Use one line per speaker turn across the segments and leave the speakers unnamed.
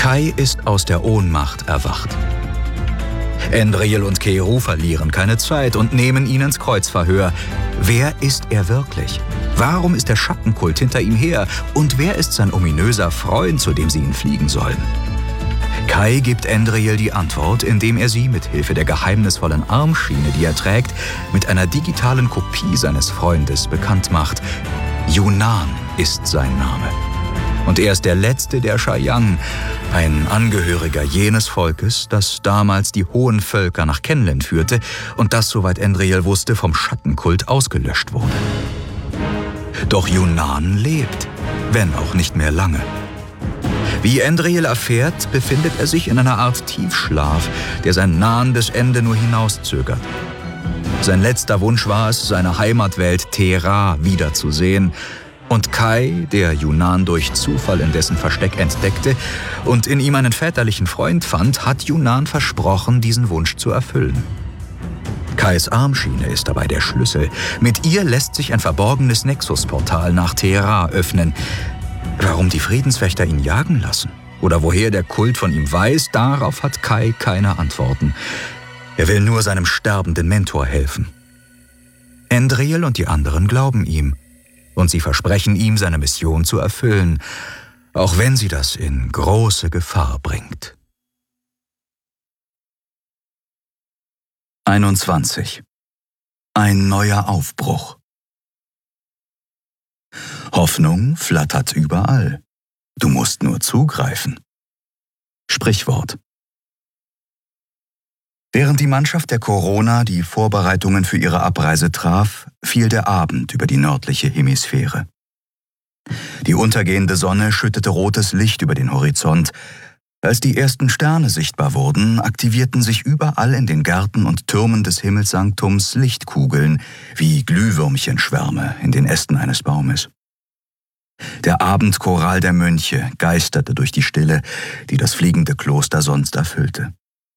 Kai ist aus der Ohnmacht erwacht. Endril und Keru verlieren keine Zeit und nehmen ihn ins Kreuzverhör. Wer ist er wirklich? Warum ist der Schattenkult hinter ihm her? Und wer ist sein ominöser Freund, zu dem sie ihn fliegen sollen? Kai gibt Endril die Antwort, indem er sie mit Hilfe der geheimnisvollen Armschiene, die er trägt, mit einer digitalen Kopie seines Freundes bekannt macht. Yunan ist sein Name. Und er ist der letzte der Shayang, ein Angehöriger jenes Volkes, das damals die hohen Völker nach Kenlen führte und das, soweit Endril wusste, vom Schattenkult ausgelöscht wurde. Doch Yunan lebt, wenn auch nicht mehr lange. Wie Endril erfährt, befindet er sich in einer Art Tiefschlaf, der sein nahendes Ende nur hinauszögert. Sein letzter Wunsch war es, seine Heimatwelt Thera wiederzusehen. Und Kai, der Yunan durch Zufall in dessen Versteck entdeckte und in ihm einen väterlichen Freund fand, hat Yunan versprochen, diesen Wunsch zu erfüllen. Kais Armschiene ist dabei der Schlüssel. Mit ihr lässt sich ein verborgenes Nexus-Portal nach Thera öffnen. Warum die Friedenswächter ihn jagen lassen? Oder woher der Kult von ihm weiß, darauf hat Kai keine Antworten. Er will nur seinem sterbenden Mentor helfen. Endril und die anderen glauben ihm. Und sie versprechen ihm, seine Mission zu erfüllen, auch wenn sie das in große Gefahr bringt. 21. Ein neuer Aufbruch. Hoffnung flattert überall. Du musst nur zugreifen. Sprichwort. Während die Mannschaft der Corona die Vorbereitungen für ihre Abreise traf, fiel der Abend über die nördliche Hemisphäre. Die untergehende Sonne schüttete rotes Licht über den Horizont. Als die ersten Sterne sichtbar wurden, aktivierten sich überall in den Gärten und Türmen des Himmelssanktums Lichtkugeln wie Glühwürmchenschwärme in den Ästen eines Baumes. Der Abendchoral der Mönche geisterte durch die Stille, die das fliegende Kloster sonst erfüllte.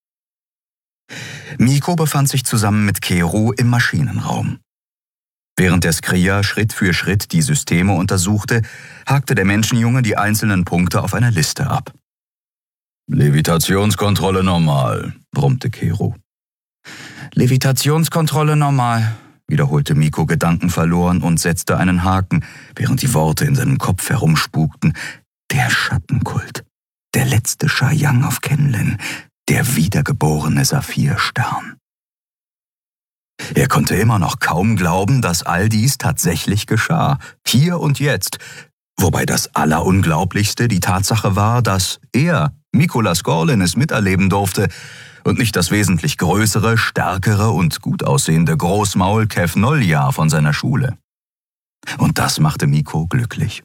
Miko befand sich zusammen mit Keru im Maschinenraum. Während der Skria Schritt für Schritt die Systeme untersuchte, hakte der Menschenjunge die einzelnen Punkte auf einer Liste ab. »Levitationskontrolle normal«, brummte Keru. »Levitationskontrolle normal«, wiederholte Miko gedankenverloren und setzte einen Haken, während die Worte in seinem Kopf herumspukten. Der Schattenkult, der letzte Shayang auf Kenlen, der wiedergeborene Saphirstern. Er konnte immer noch kaum glauben, dass all dies tatsächlich geschah, hier und jetzt, wobei das Allerunglaublichste die Tatsache war, dass er, Mikolas Gorlin, es miterleben durfte und nicht das wesentlich größere, stärkere und gut aussehende Großmaul Kev Nolja von seiner Schule. Und das machte Miko glücklich.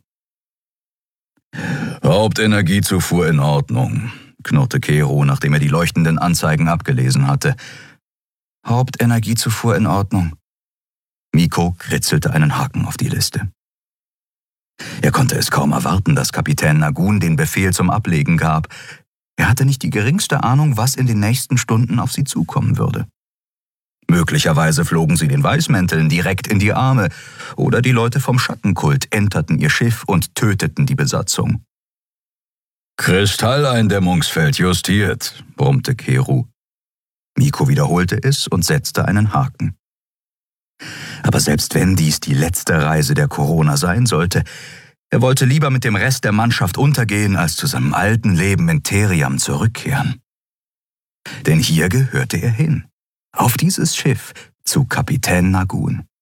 »Hauptenergiezufuhr in Ordnung«, knurrte Keru, nachdem er die leuchtenden Anzeigen abgelesen hatte. »Hauptenergiezufuhr in Ordnung.« Miko kritzelte einen Haken auf die Liste. Er konnte es kaum erwarten, dass Kapitän Nagun den Befehl zum Ablegen gab. Er hatte nicht die geringste Ahnung, was in den nächsten Stunden auf sie zukommen würde. Möglicherweise flogen sie den Weißmänteln direkt in die Arme, oder die Leute vom Schattenkult enterten ihr Schiff und töteten die Besatzung. »Kristalleindämmungsfeld justiert«, brummte Keru. Miko wiederholte es und setzte einen Haken. Aber selbst wenn dies die letzte Reise der Corona sein sollte, er wollte lieber mit dem Rest der Mannschaft untergehen, als zu seinem alten Leben in Theriam zurückkehren. Denn hier gehörte er hin, auf dieses Schiff, zu Kapitän Nagun.